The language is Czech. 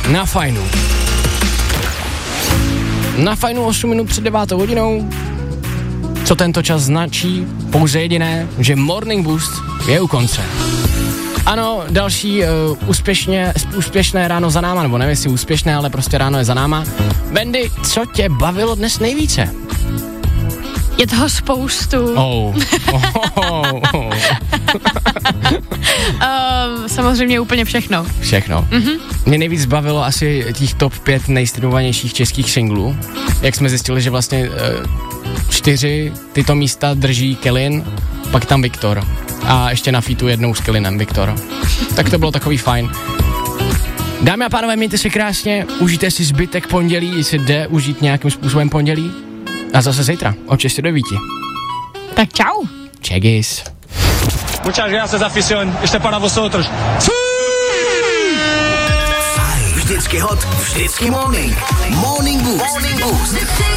na Fajnu. Na Fajnu 8 minut před 9 hodinou. Co tento čas značí? Pouze jediné, že Morning Boost je u konce. Ano, další úspěšné ráno za náma, nebo nevím, jestli úspěšné, ale prostě ráno je za náma. Bendy, co tě bavilo dnes nejvíce? Je toho spoustu. Samozřejmě úplně všechno. Všechno. Mě nejvíc bavilo asi těch top 5 nejstreamovanějších českých singlů. Jak jsme zjistili, že vlastně 4 tyto místa drží Kelin, pak tam Viktor. A ještě na featu jednou s Kelinem Viktor. Tak to bylo takový fajn. Dámy a pánové, mějte se krásně, užijte si zbytek pondělí, jestli jde užít nějakým způsobem pondělí. A zase zítra, od 6 do 9. Tak čau. Čegis. Muchas gracias, afición. Este para vosotros. Vždycky hot, vždycky morning. Morning Boost.